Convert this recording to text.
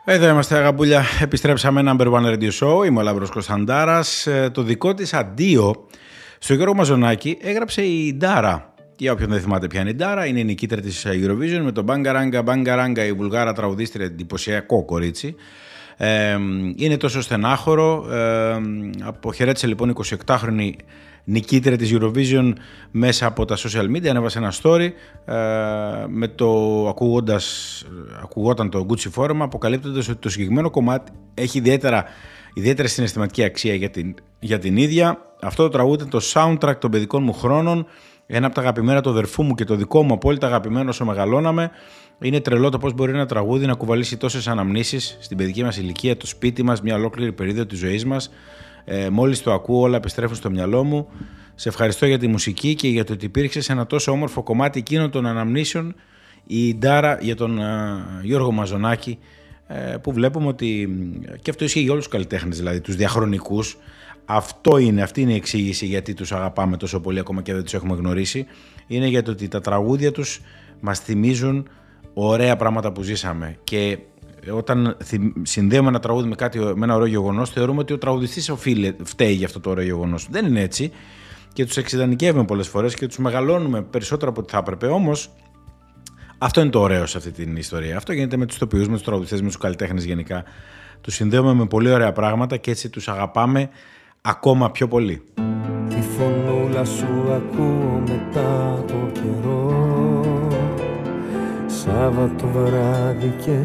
Εδώ είμαστε αγαπούλια, επιστρέψαμε Number One Radio Show, είμαι ο Λάμπρος Κωνσταντάρας. Το δικό της αντίο στο Γιώργο Μαζονάκη έγραψε η Ντάρα. Για όποιον δεν θυμάται ποια είναι η Ντάρα, είναι η νικήτρια της Eurovision με το Μπαγκαράγκα Μπαγκαράγκα, η Βουλγάρα τραγουδίστρια, εντυπωσιακό κορίτσι. Είναι τόσο στενάχωρο, αποχαιρέτησε λοιπόν 28χρονη νικήτρια της Eurovision μέσα από τα social media, ανέβασε ένα story με το ακουγόταν το Gucci φόρμα, αποκαλύπτοντας ότι το συγκεκριμένο κομμάτι έχει ιδιαίτερα συναισθηματική αξία για την ίδια. Αυτό το τραγούδι είναι το soundtrack των παιδικών μου χρόνων, ένα από τα αγαπημένα του αδερφού μου και το δικό μου απόλυτα αγαπημένο όσο μεγαλώναμε. Είναι τρελό το πώς μπορεί ένα τραγούδι να κουβαλήσει τόσες αναμνήσεις στην παιδική μας ηλικία, το σπίτι μας, μια ολόκληρη περίοδο της ζωής μας. Μόλις το ακούω όλα επιστρέφουν στο μυαλό μου. Σε ευχαριστώ για τη μουσική και για το ότι υπήρξε σε ένα τόσο όμορφο κομμάτι εκείνων των αναμνήσεων η Ντάρα για τον Γιώργο Μαζονάκη, που βλέπουμε ότι και αυτό ισχύει για όλους τους καλλιτέχνες, δηλαδή τους διαχρονικούς. Αυτή είναι η εξήγηση γιατί τους αγαπάμε τόσο πολύ ακόμα και δεν τους έχουμε γνωρίσει. Είναι για το ότι τα τραγούδια τους μας θυμίζουν ωραία πράγματα που ζήσαμε, και όταν συνδέουμε ένα τραγούδι με ένα ωραίο γεγονός, θεωρούμε ότι ο τραγουδιστής φταίει για αυτό το ωραίο γεγονός. Δεν είναι έτσι, και τους εξειδανικεύουμε πολλές φορές και τους μεγαλώνουμε περισσότερο από ό,τι θα έπρεπε. Όμως αυτό είναι το ωραίο σε αυτή την ιστορία. Αυτό γίνεται με τους ηθοποιούς, με τους τραγουδιστές, με τους καλλιτέχνες γενικά. Τους συνδέουμε με πολύ ωραία πράγματα και έτσι τους αγαπάμε ακόμα πιο πολύ. Τη φωνούλα σου ακούω μετά το καιρό, Σάββατο βράδυ και